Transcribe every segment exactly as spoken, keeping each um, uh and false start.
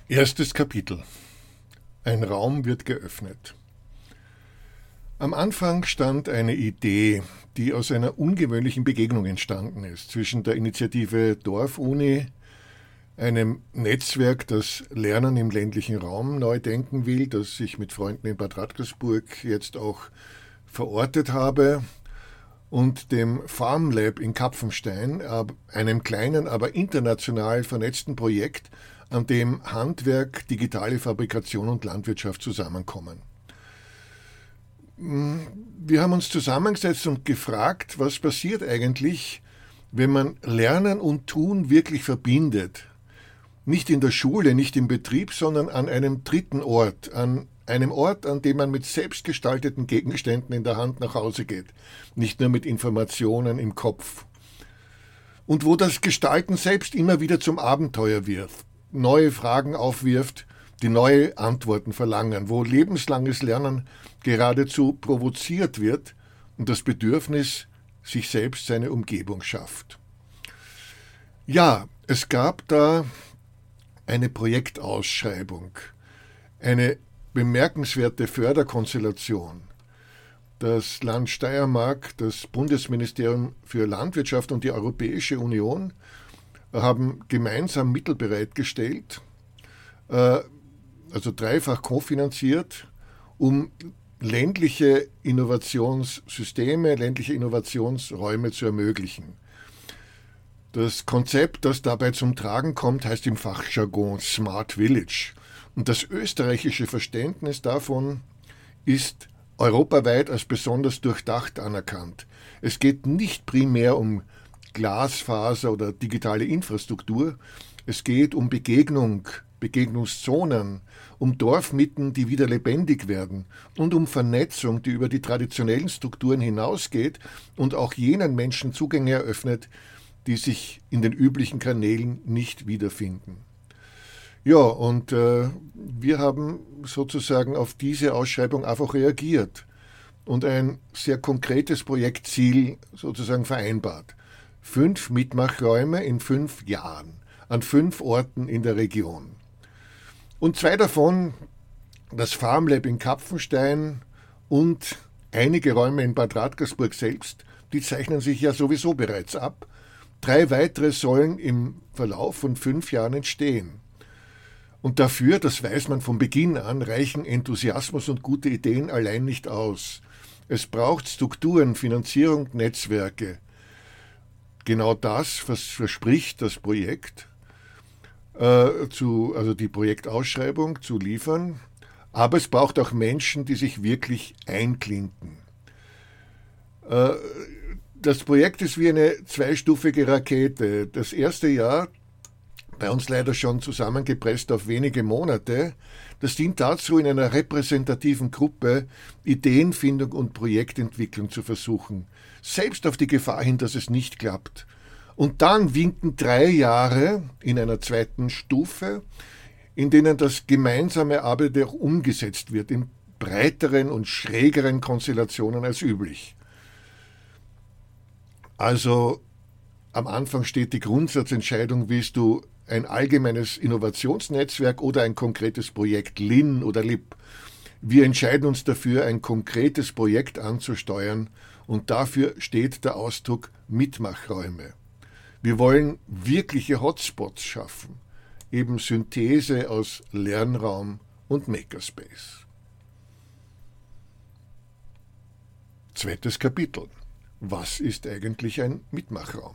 Erstes Kapitel. Ein Raum wird geöffnet. Am Anfang stand eine Idee, die aus einer ungewöhnlichen Begegnung entstanden ist zwischen der Initiative Dorfuni, einem Netzwerk, das Lernen im ländlichen Raum neu denken will, das ich mit Freunden in Bad Radkersburg jetzt auch verortet habe, und dem FarmLab in Kapfenstein, einem kleinen, aber international vernetzten Projekt, an dem Handwerk, digitale Fabrikation und Landwirtschaft zusammenkommen. Wir haben uns zusammengesetzt und gefragt, was passiert eigentlich, wenn man Lernen und Tun wirklich verbindet. Nicht in der Schule, nicht im Betrieb, sondern an einem dritten Ort, an einem Ort, an dem man mit selbstgestalteten Gegenständen in der Hand nach Hause geht, nicht nur mit Informationen im Kopf. Und wo das Gestalten selbst immer wieder zum Abenteuer wird, neue Fragen aufwirft, die neue Antworten verlangen, wo lebenslanges Lernen geradezu provoziert wird und das Bedürfnis sich selbst seine Umgebung schafft. Ja, es gab da eine Projektausschreibung, eine bemerkenswerte Förderkonstellation. Das Land Steiermark, das Bundesministerium für Landwirtschaft und die Europäische Union haben gemeinsam Mittel bereitgestellt, also dreifach kofinanziert, um ländliche Innovationssysteme, ländliche Innovationsräume zu ermöglichen. Das Konzept, das dabei zum Tragen kommt, heißt im Fachjargon Smart Village. Und das österreichische Verständnis davon ist europaweit als besonders durchdacht anerkannt. Es geht nicht primär um Glasfaser oder digitale Infrastruktur. Es geht um Begegnung, Begegnungszonen, um Dorfmitten, die wieder lebendig werden und um Vernetzung, die über die traditionellen Strukturen hinausgeht und auch jenen Menschen Zugänge eröffnet, die sich in den üblichen Kanälen nicht wiederfinden. Ja, und äh, wir haben sozusagen auf diese Ausschreibung einfach reagiert und ein sehr konkretes Projektziel sozusagen vereinbart. Fünf Mitmachräume in fünf Jahren, an fünf Orten in der Region. Und zwei davon, das FarmLab in Kapfenstein und einige Räume in Bad Radkersburg selbst, die zeichnen sich ja sowieso bereits ab. Drei weitere sollen im Verlauf von fünf Jahren entstehen. Und dafür, das weiß man von Beginn an, reichen Enthusiasmus und gute Ideen allein nicht aus. Es braucht Strukturen, Finanzierung, Netzwerke. Genau das, was verspricht das Projekt, äh, zu, also die Projektausschreibung zu liefern. Aber es braucht auch Menschen, die sich wirklich einklinken. Äh, das Projekt ist wie eine zweistufige Rakete. Das erste Jahr, bei uns leider schon zusammengepresst auf wenige Monate, das dient dazu, in einer repräsentativen Gruppe Ideenfindung und Projektentwicklung zu versuchen, selbst auf die Gefahr hin, dass es nicht klappt. Und dann winken drei Jahre in einer zweiten Stufe, in denen das gemeinsame Arbeiten auch umgesetzt wird, in breiteren und schrägeren Konstellationen als üblich. Also am Anfang steht die Grundsatzentscheidung, willst du ein allgemeines Innovationsnetzwerk oder ein konkretes Projekt, L I N oder L I P. Wir entscheiden uns dafür, ein konkretes Projekt anzusteuern und dafür steht der Ausdruck Mitmachräume. Wir wollen wirkliche Hotspots schaffen, eben Synthese aus Lernraum und Makerspace. Zweites Kapitel. Was ist eigentlich ein Mitmachraum?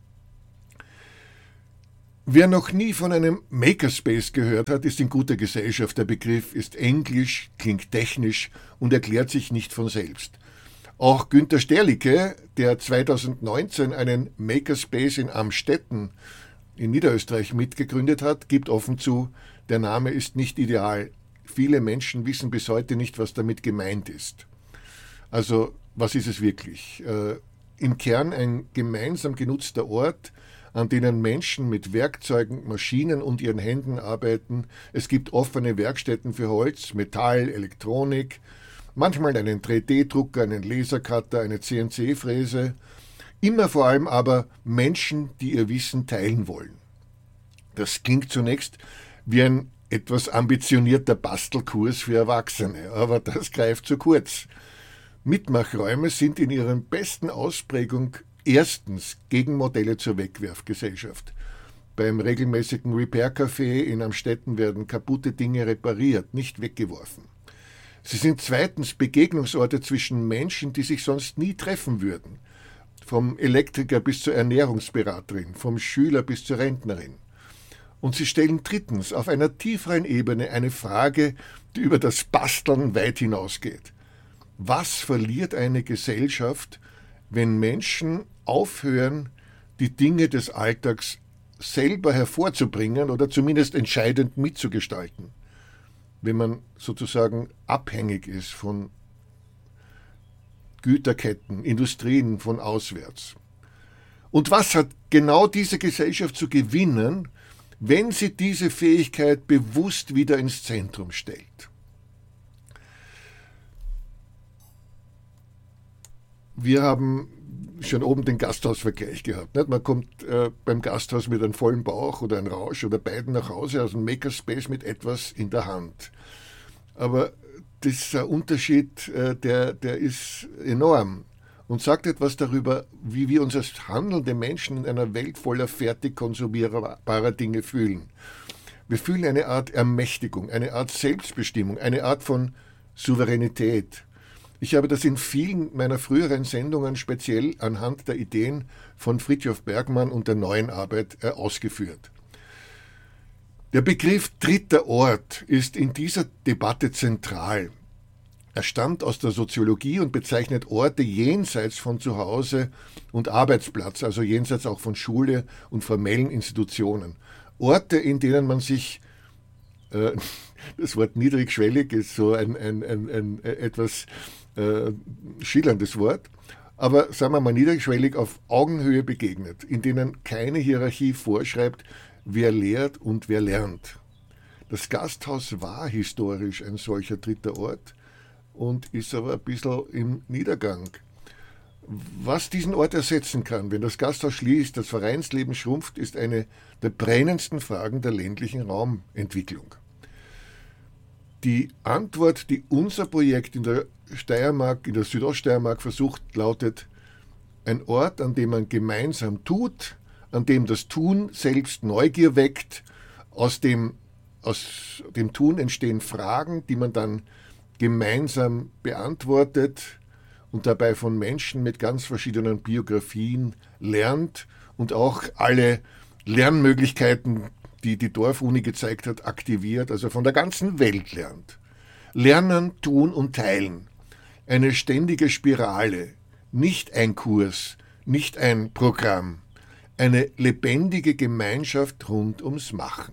Wer noch nie von einem Makerspace gehört hat, ist in guter Gesellschaft. Der Begriff ist englisch, klingt technisch und erklärt sich nicht von selbst. Auch Günter Sterlicke, der zweitausendneunzehn einen Makerspace in Amstetten in Niederösterreich mitgegründet hat, gibt offen zu, der Name ist nicht ideal. Viele Menschen wissen bis heute nicht, was damit gemeint ist. Also, was ist es wirklich? Äh, im Kern ein gemeinsam genutzter Ort, an denen Menschen mit Werkzeugen, Maschinen und ihren Händen arbeiten. Es gibt offene Werkstätten für Holz, Metall, Elektronik, manchmal einen drei D Drucker, einen Lasercutter, eine C N C Fräse. Immer vor allem aber Menschen, die ihr Wissen teilen wollen. Das klingt zunächst wie ein etwas ambitionierter Bastelkurs für Erwachsene, aber das greift zu kurz. Mitmachräume sind in ihrer besten Ausprägung erstens Gegenmodelle zur Wegwerfgesellschaft. Beim regelmäßigen Repair-Café in Amstetten werden kaputte Dinge repariert, nicht weggeworfen. Sie sind zweitens Begegnungsorte zwischen Menschen, die sich sonst nie treffen würden. Vom Elektriker bis zur Ernährungsberaterin, vom Schüler bis zur Rentnerin. Und sie stellen drittens auf einer tieferen Ebene eine Frage, die über das Basteln weit hinausgeht. Was verliert eine Gesellschaft, wenn Menschen aufhören, die Dinge des Alltags selber hervorzubringen oder zumindest entscheidend mitzugestalten? Wenn man sozusagen abhängig ist von Güterketten, Industrien von auswärts. Und was hat genau diese Gesellschaft zu gewinnen, wenn sie diese Fähigkeit bewusst wieder ins Zentrum stellt? Wir haben schon oben den Gasthausvergleich gehabt. Nicht? Man kommt äh, beim Gasthaus mit einem vollen Bauch oder einem Rausch oder beiden nach Hause aus dem Makerspace mit etwas in der Hand. Aber dieser Unterschied, äh, der, der ist enorm und sagt etwas darüber, wie wir uns als handelnde Menschen in einer Welt voller fertig konsumierbarer Dinge fühlen. Wir fühlen eine Art Ermächtigung, eine Art Selbstbestimmung, eine Art von Souveränität. Ich habe das in vielen meiner früheren Sendungen speziell anhand der Ideen von Fridtjof Bergmann und der neuen Arbeit äh, ausgeführt. Der Begriff dritter Ort ist in dieser Debatte zentral. Er stammt aus der Soziologie und bezeichnet Orte jenseits von Zuhause und Arbeitsplatz, also jenseits auch von Schule und formellen Institutionen. Orte, in denen man sich, äh, das Wort niedrigschwellig ist so ein, ein, ein, ein etwas äh, schillerndes Wort, aber sagen wir mal niedrigschwellig auf Augenhöhe begegnet, in denen keine Hierarchie vorschreibt, wer lehrt und wer lernt. Das Gasthaus war historisch ein solcher dritter Ort und ist aber ein bisschen im Niedergang. Was diesen Ort ersetzen kann, wenn das Gasthaus schließt, das Vereinsleben schrumpft, ist eine der brennendsten Fragen der ländlichen Raumentwicklung. Die Antwort, die unser Projekt in der Steiermark, in der Südoststeiermark versucht, lautet: ein Ort, an dem man gemeinsam tut, an dem das Tun selbst Neugier weckt, aus dem, aus dem Tun entstehen Fragen, die man dann gemeinsam beantwortet und dabei von Menschen mit ganz verschiedenen Biografien lernt und auch alle Lernmöglichkeiten, die die Dorfuni gezeigt hat, aktiviert, also von der ganzen Welt lernt. Lernen, tun und teilen. Eine ständige Spirale, nicht ein Kurs, nicht ein Programm. Eine lebendige Gemeinschaft rund ums Machen.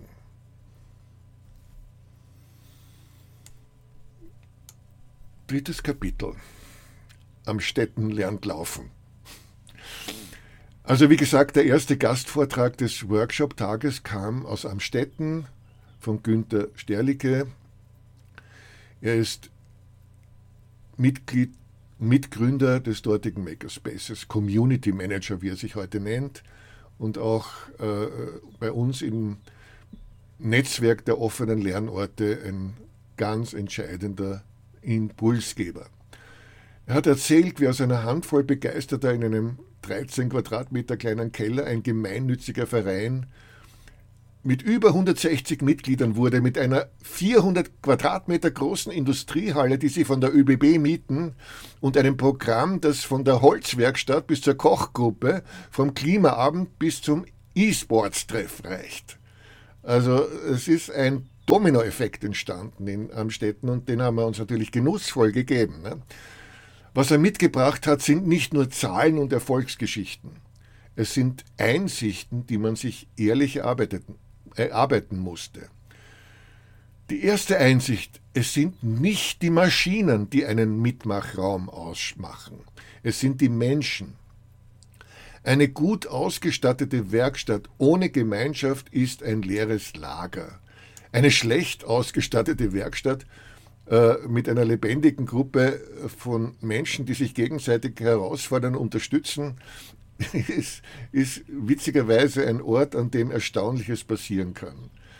Drittes Kapitel. Amstetten lernt laufen. Also wie gesagt, der erste Gastvortrag des Workshop-Tages kam aus Amstetten von Günther Sterlicke. Er ist Mitglied, Mitgründer des dortigen Makerspaces, Community Manager, wie er sich heute nennt, und auch äh, bei uns im Netzwerk der offenen Lernorte ein ganz entscheidender Impulsgeber. Er hat erzählt, wie aus einer Handvoll Begeisterter in einem dreizehn Quadratmeter kleinen Keller ein gemeinnütziger Verein mit über hundertsechzig Mitgliedern wurde, mit einer vierhundert Quadratmeter großen Industriehalle, die sie von der ÖBB mieten, und einem Programm, das von der Holzwerkstatt bis zur Kochgruppe, vom Klimaabend bis zum E-Sports-Treff reicht. Also es ist ein Dominoeffekt entstanden in Amstetten und den haben wir uns natürlich genussvoll gegeben. Ne? Was er mitgebracht hat, sind nicht nur Zahlen und Erfolgsgeschichten. Es sind Einsichten, die man sich ehrlich erarbeiten, erarbeiten musste. Die erste Einsicht: Es sind nicht die Maschinen, die einen Mitmachraum ausmachen. Es sind die Menschen. Eine gut ausgestattete Werkstatt ohne Gemeinschaft ist ein leeres Lager. Eine schlecht ausgestattete Werkstatt äh, mit einer lebendigen Gruppe von Menschen, die sich gegenseitig herausfordern und unterstützen, ist, ist witzigerweise ein Ort, an dem Erstaunliches passieren kann.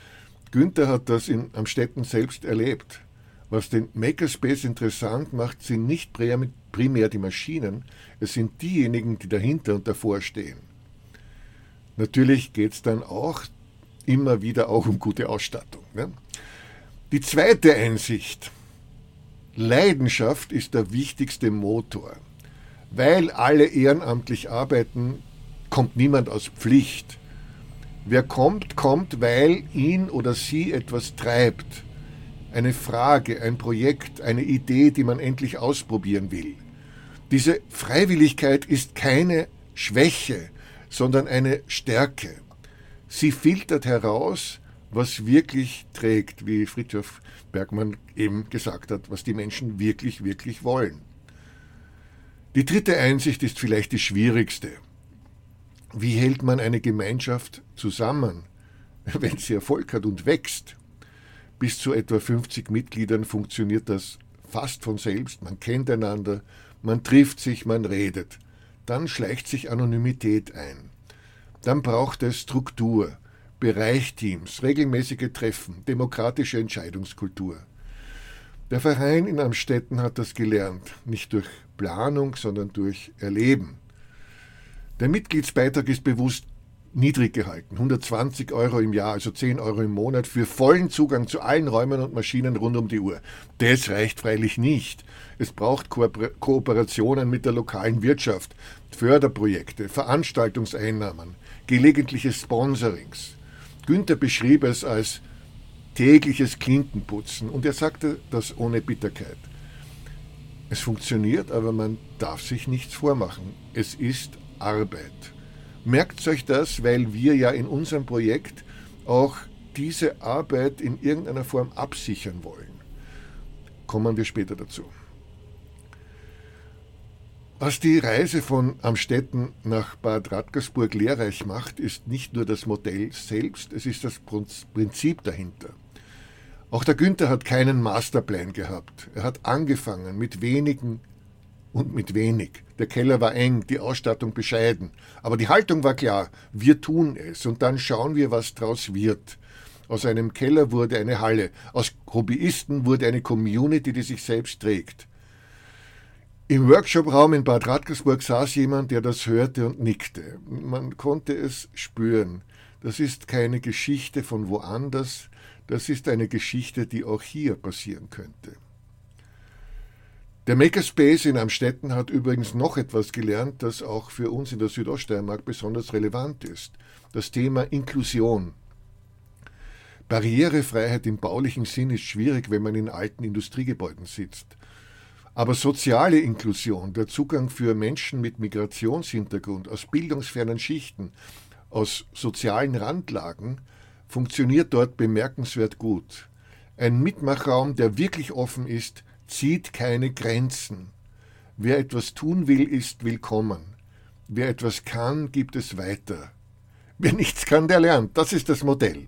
Günther hat das in Amstetten selbst erlebt. Was den Makerspace interessant macht, sind nicht primär die Maschinen, es sind diejenigen, die dahinter und davor stehen. Natürlich geht es dann auch immer wieder auch um gute Ausstattung. Ne? Die zweite Einsicht. Leidenschaft ist der wichtigste Motor. Weil alle ehrenamtlich arbeiten, kommt niemand aus Pflicht. Wer kommt, kommt, weil ihn oder sie etwas treibt. Eine Frage, ein Projekt, eine Idee, die man endlich ausprobieren will. Diese Freiwilligkeit ist keine Schwäche, sondern eine Stärke. Sie filtert heraus, was wirklich trägt, wie Fridtjof Bergmann eben gesagt hat, was die Menschen wirklich, wirklich wollen. Die dritte Einsicht ist vielleicht die schwierigste. Wie hält man eine Gemeinschaft zusammen, wenn sie Erfolg hat und wächst? Bis zu etwa fünfzig Mitgliedern funktioniert das fast von selbst. Man kennt einander, man trifft sich, man redet. Dann schleicht sich Anonymität ein. Dann braucht es Struktur, Bereichsteams, regelmäßige Treffen, demokratische Entscheidungskultur. Der Verein in Amstetten hat das gelernt, nicht durch Planung, sondern durch Erleben. Der Mitgliedsbeitrag ist bewusst niedrig gehalten, hundertzwanzig Euro im Jahr, also zehn Euro im Monat, für vollen Zugang zu allen Räumen und Maschinen rund um die Uhr. Das reicht freilich nicht. Es braucht Ko- Kooperationen mit der lokalen Wirtschaft, Förderprojekte, Veranstaltungseinnahmen, gelegentliche Sponsorings. Günther beschrieb es als tägliches Klinkenputzen und er sagte das ohne Bitterkeit. Es funktioniert, aber man darf sich nichts vormachen. Es ist Arbeit. Merkt euch das, weil wir ja in unserem Projekt auch diese Arbeit in irgendeiner Form absichern wollen. Kommen wir später dazu. Was die Reise von Amstetten nach Bad Radkersburg lehrreich macht, ist nicht nur das Modell selbst, es ist das Prinzip dahinter. Auch der Günther hat keinen Masterplan gehabt. Er hat angefangen mit wenigen und mit wenig. Der Keller war eng, die Ausstattung bescheiden. Aber die Haltung war klar, wir tun es und dann schauen wir, was draus wird. Aus einem Keller wurde eine Halle, aus Hobbyisten wurde eine Community, die sich selbst trägt. Im Workshopraum in Bad Radkersburg saß jemand, der das hörte und nickte. Man konnte es spüren. Das ist keine Geschichte von woanders, das ist eine Geschichte, die auch hier passieren könnte. Der Makerspace in Amstetten hat übrigens noch etwas gelernt, das auch für uns in der Südoststeiermark besonders relevant ist. Das Thema Inklusion. Barrierefreiheit im baulichen Sinn ist schwierig, wenn man in alten Industriegebäuden sitzt. Aber soziale Inklusion, der Zugang für Menschen mit Migrationshintergrund, aus bildungsfernen Schichten, aus sozialen Randlagen, funktioniert dort bemerkenswert gut. Ein Mitmachraum, der wirklich offen ist, zieht keine Grenzen. Wer etwas tun will, ist willkommen. Wer etwas kann, gibt es weiter. Wer nichts kann, der lernt. Das ist das Modell.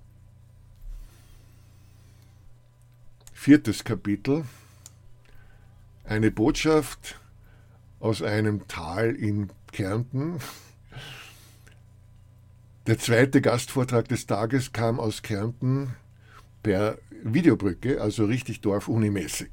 Viertes Kapitel. Eine Botschaft aus einem Tal in Kärnten. Der zweite Gastvortrag des Tages kam aus Kärnten per Videobrücke, also richtig Dorf-Uni-mäßig.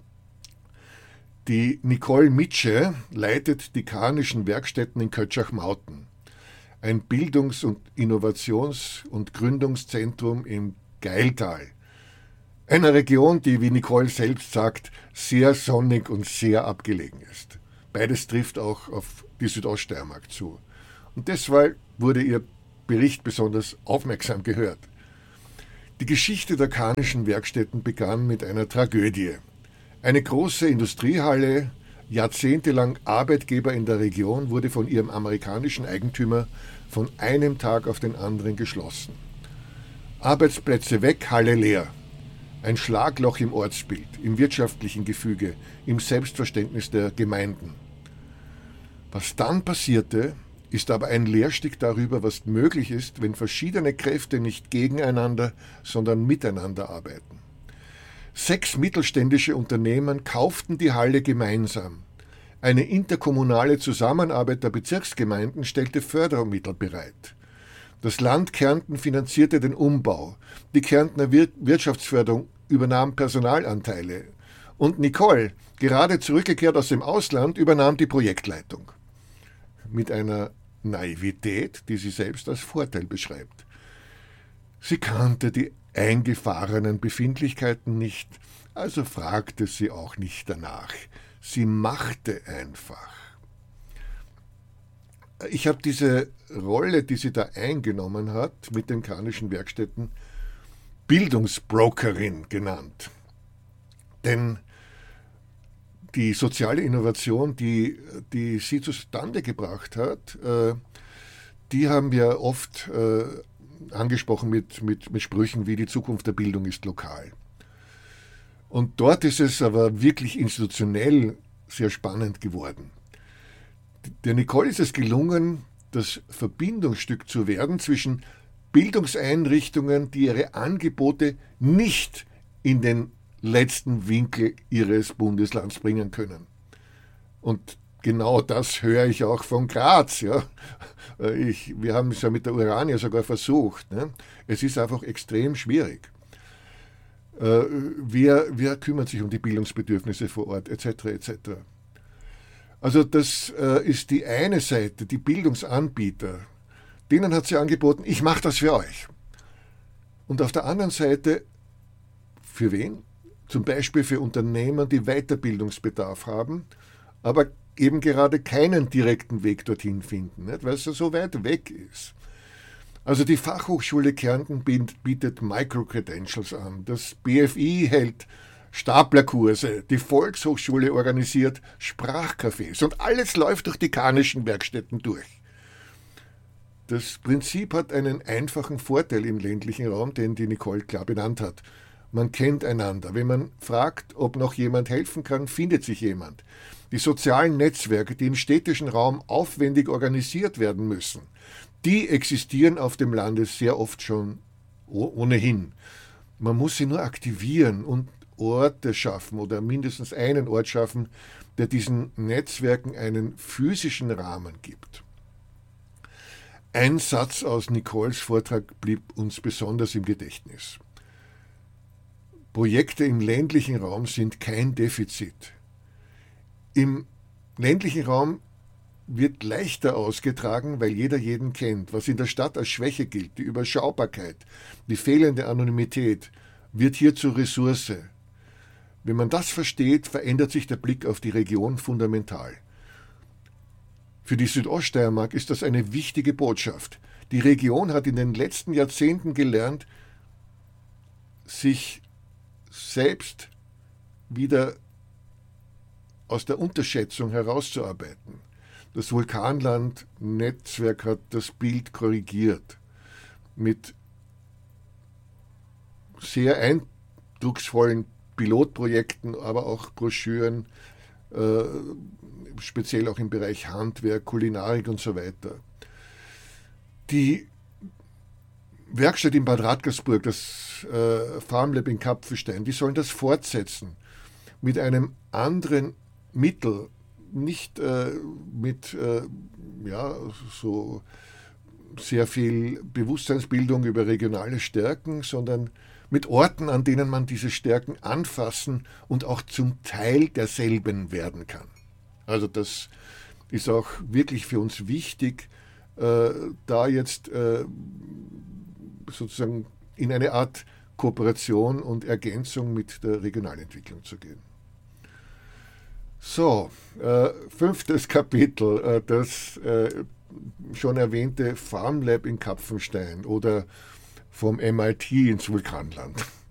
Die Nicole Mitsche leitet die Karnischen Werkstätten in Kötschach-Mauten, ein Bildungs- und Innovations- und Gründungszentrum im Gailtal, einer Region, die, wie Nicole selbst sagt, sehr sonnig und sehr abgelegen ist. Beides trifft auch auf die Südoststeiermark zu. Und deshalb wurde ihr Bericht besonders aufmerksam gehört. Die Geschichte der Karnischen Werkstätten begann mit einer Tragödie. Eine große Industriehalle, jahrzehntelang Arbeitgeber in der Region, wurde von ihrem amerikanischen Eigentümer von einem Tag auf den anderen geschlossen. Arbeitsplätze weg, Halle leer. Ein Schlagloch im Ortsbild, im wirtschaftlichen Gefüge, im Selbstverständnis der Gemeinden. Was dann passierte, ist aber ein Lehrstück darüber, was möglich ist, wenn verschiedene Kräfte nicht gegeneinander, sondern miteinander arbeiten. Sechs mittelständische Unternehmen kauften die Halle gemeinsam. Eine interkommunale Zusammenarbeit der Bezirksgemeinden stellte Fördermittel bereit. Das Land Kärnten finanzierte den Umbau. Die Kärntner Wir- Wirtschaftsförderung übernahm Personalanteile. Und Nicole, gerade zurückgekehrt aus dem Ausland, übernahm die Projektleitung. Mit einer Naivität, die sie selbst als Vorteil beschreibt. Sie kannte die eingefahrenen Befindlichkeiten nicht, also fragte sie auch nicht danach. Sie machte einfach. Ich habe diese Rolle, die sie da eingenommen hat, mit den Krannischen Werkstätten, Bildungsbrokerin genannt. Denn die soziale Innovation, die, die sie zustande gebracht hat, äh, die haben wir oft äh, angesprochen mit, mit, mit Sprüchen wie die Zukunft der Bildung ist lokal. Und dort ist es aber wirklich institutionell sehr spannend geworden. Der Nicole ist es gelungen, das Verbindungsstück zu werden zwischen Bildungseinrichtungen, die ihre Angebote nicht in den letzten Winkel ihres Bundeslands bringen können. Und genau das höre ich auch von Graz. Ja. Ich, wir haben es ja mit der Urania sogar versucht. Ne. Es ist einfach extrem schwierig. Äh, wer, wer kümmert sich um die Bildungsbedürfnisse vor Ort, et cetera et cetera. Also das äh, ist die eine Seite, die Bildungsanbieter. Denen hat sie angeboten, ich mache das für euch. Und auf der anderen Seite, für wen? Zum Beispiel für Unternehmen, die Weiterbildungsbedarf haben, aber eben gerade keinen direkten Weg dorthin finden, nicht? Weil es ja so weit weg ist. Also die Fachhochschule Kärnten bietet Micro-Credentials an, das B F I hält Staplerkurse, die Volkshochschule organisiert Sprachcafés und alles läuft durch die Krannischen Werkstätten durch. Das Prinzip hat einen einfachen Vorteil im ländlichen Raum, den die Nicole klar benannt hat. Man kennt einander. Wenn man fragt, ob noch jemand helfen kann, findet sich jemand. Die sozialen Netzwerke, die im städtischen Raum aufwendig organisiert werden müssen, die existieren auf dem Lande sehr oft schon ohnehin. Man muss sie nur aktivieren und Orte schaffen oder mindestens einen Ort schaffen, der diesen Netzwerken einen physischen Rahmen gibt. Ein Satz aus Nicoles Vortrag blieb uns besonders im Gedächtnis. Projekte im ländlichen Raum sind kein Defizit. Im ländlichen Raum wird leichter ausgetragen, weil jeder jeden kennt. Was in der Stadt als Schwäche gilt, die Überschaubarkeit, die fehlende Anonymität, wird hier zur Ressource. Wenn man das versteht, verändert sich der Blick auf die Region fundamental. Für die Südoststeiermark ist das eine wichtige Botschaft. Die Region hat in den letzten Jahrzehnten gelernt, sich selbst wieder aus der Unterschätzung herauszuarbeiten. Das Vulkanland-Netzwerk hat das Bild korrigiert mit sehr eindrucksvollen Pilotprojekten, aber auch Broschüren, äh, speziell auch im Bereich Handwerk, Kulinarik und so weiter. Die Werkstatt in Bad Radkersburg, das äh, Farmlab in Kapfenstein, die sollen das fortsetzen mit einem anderen Mittel, nicht äh, mit äh, ja, so sehr viel Bewusstseinsbildung über regionale Stärken, sondern mit Orten, an denen man diese Stärken anfassen und auch zum Teil derselben werden kann. Also das ist auch wirklich für uns wichtig, äh, da jetzt äh, sozusagen in eine Art Kooperation und Ergänzung mit der Regionalentwicklung zu gehen. So, äh, fünftes Kapitel, äh, das äh, schon erwähnte Farmlab in Kapfenstein oder vom M I T ins Vulkanland.